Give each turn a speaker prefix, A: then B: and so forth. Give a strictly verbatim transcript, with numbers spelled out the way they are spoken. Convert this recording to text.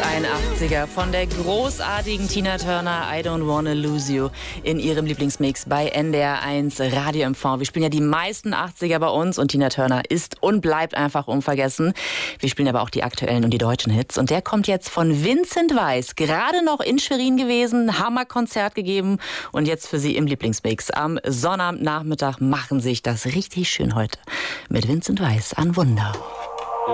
A: Ein achtziger von der großartigen Tina Turner, I Don't Wanna Lose You, in ihrem Lieblingsmix bei N D R eins Radio M V. Wir spielen ja die meisten achtziger bei uns und Tina Turner ist und bleibt einfach unvergessen. Wir spielen aber auch die aktuellen und die deutschen Hits. Und der kommt jetzt von Vincent Weiss, gerade noch in Schwerin gewesen, Hammerkonzert gegeben und jetzt für Sie im Lieblingsmix. Am Sonnabendnachmittag machen sich das richtig schön heute mit Vincent Weiss an Wunder.